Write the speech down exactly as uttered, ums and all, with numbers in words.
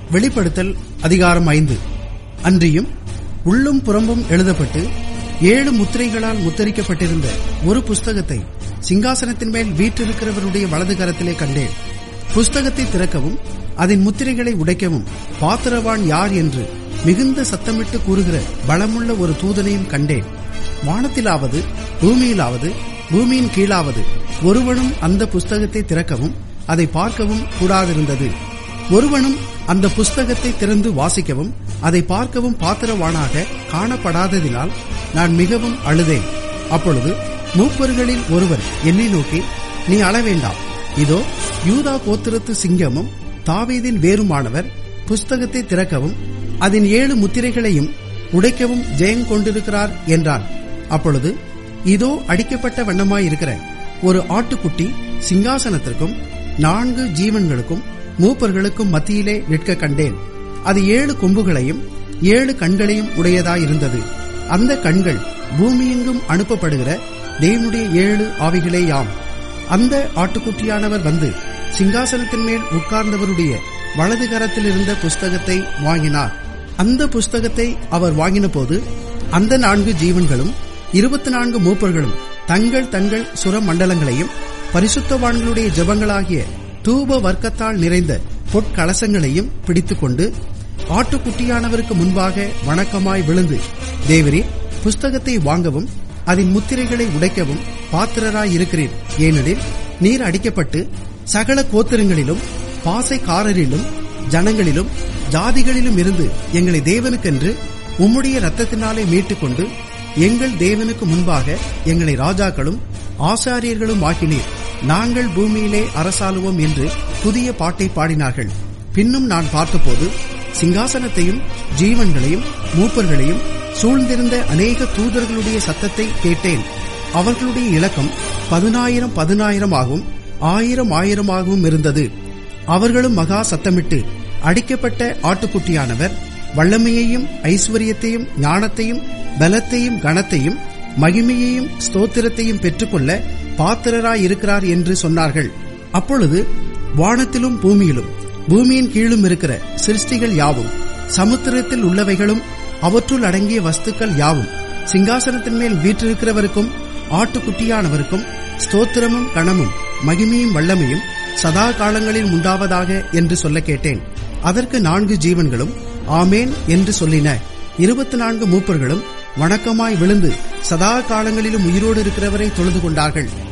வெளிப்படுத்தல் அதிகாரம் ஐந்து. அன்றியும் உள்ளும் புறம்பும் எழுதப்பட்டு ஏழு முத்திரைகளால் முத்திரிக்கப்பட்டிருந்த ஒரு புஸ்தகத்தை சிங்காசனத்தின் மேல் வீற்றிருக்கிறவருடைய வலது கரத்திலே கண்டேன். புஸ்தகத்தை திறக்கவும் அதன் முத்திரைகளை உடைக்கவும் பாத்திரவான் யார் என்று மிகுந்த சத்தமிட்டு கூறுகிற பலமுள்ள ஒரு தூதனையும் கண்டேன். வானத்திலாவது பூமியிலாவது பூமியின் கீழாவது ஒருவனும் அந்த புஸ்தகத்தை திறக்கவும் அதை பார்க்கவும் கூடாதிருந்தது. ஒருவனும் அந்த புஸ்தகத்தை திறந்து வாசிக்கவும் அதை பார்க்கவும் பாத்திரவானாக காணப்படாததினால் நான் மிகவும் அழுதேன். அப்பொழுது மூப்பர்களில் ஒருவர் என்னை நோக்கி, நீ அழ வேண்டாம், இதோ யூதா கோத்திரத்து சிங்கமும் தாவீதின் வேறுமானவர் புஸ்தகத்தை திறக்கவும் அதன் ஏழு முத்திரைகளையும் உடைக்கவும் ஜெயங்கொண்டிருக்கிறார் என்றான். அப்பொழுது இதோ அடிக்கப்பட்ட வண்ணமாயிருக்கிற ஒரு ஆட்டுக்குட்டி சிங்காசனத்திற்கும் நான்கு ஜீவன்களுக்கும் மூப்பர்களுக்கும் மத்தியிலே நிற்க கண்டேன். அது ஏழு கொம்புகளையும் ஏழு கண்களையும் உடையதாயிருந்தது. அந்த கண்கள் பூமியெங்கும் அனுப்பப்படுகிற தேவனுடைய ஏழு ஆவிகளேயாம். அந்த ஆட்டுக்குட்டியானவர் வந்து சிங்காசனத்தின் மேல் உட்கார்ந்தவருடைய வலது கரத்தில் இருந்த புஸ்தகத்தை வாங்கினார். அந்த புஸ்தகத்தை அவர் வாங்கின போது அந்த நான்கு ஜீவன்களும் இருபத்தி நான்கு மூப்பர்களும் தங்கள் தங்கள் சுரமண்டலங்களையும் பரிசுத்தவான்களுடைய ஜெபங்களாகிய தூப வர்க்கத்தால் நிறைந்த பொற்கலசங்களையும் பிடித்துக் கொண்டு ஆட்டுக்குட்டியானவருக்கு முன்பாக வணக்கமாய் விழுந்து, தேவரே, புஸ்தகத்தை வாங்கவும் அதன் முத்திரைகளை உடைக்கவும் பாத்திரராயிருக்கிறீர். ஏனெனில் நீர் அடிக்கப்பட்டு சகல கோத்திரங்களிலும் பாசைக்காரரிலும் ஜனங்களிலும் ஜாதிகளிலும் இருந்து எங்களை தேவனுக்கென்று உம்முடைய இரத்தத்தினாலே மீட்டுக் கொண்டு எங்கள் தேவனுக்கு முன்பாக எங்களை ராஜாக்களும் ஆசாரியர்களும் ஆக்கினீர். நாங்கள் பூமியிலே அரசாளுவோம் என்று புதிய பாட்டை பாடினார்கள். பின்னும் நான் பார்த்தபோது சிங்காசனத்தையும் ஜீவன்களையும் மூப்பர்களையும் சூழ்ந்திருந்த அநேக தூதர்களுடைய சத்தத்தை கேட்டேன். அவர்களுடைய இலக்கம் பதினாயிரம் பதினாயிரமாகவும் ஆயிரம் ஆயிரமாகவும் இருந்தது. அவர்களும் மகா சத்தமிட்டு, அடிக்கப்பட்ட ஆட்டுக்குட்டியானவர் வல்லமையையும் ஐஸ்வர்யத்தையும் ஞானத்தையும் பலத்தையும் கனத்தையும் மகிமையையும் ஸ்தோத்திரத்தையும் பெற்றுக்கொள்ள பாத்திரராயிருக்கிறார் என்று சொன்னார்கள். அப்பொழுது வானத்திலும் பூமியிலும் பூமியின் கீழும் இருக்கிற சிருஷ்டிகள் யாவும், சமுத்திரத்தில் உள்ளவைகளும் அவற்றுள் அடங்கிய வஸ்துக்கள் யாவும் சிங்காசனத்தின் மேல் வீற்றிருக்கிறவருக்கும் ஆட்டுக்குட்டியானவருக்கும் ஸ்தோத்திரமும் கனமும் மகிமையும் வல்லமையும் சதா காலங்களில் உண்டாவதாக என்று சொல்ல கேட்டேன். அதற்கு நான்கு ஜீவன்களும் ஆமேன் என்று சொல்லின. இருபத்தி நான்கு மூப்பர்களும் வணக்கமாய் விழுந்து சதா காலங்களிலும் உயிரோடு இருக்கிறவரை தொழுது கொண்டார்கள்.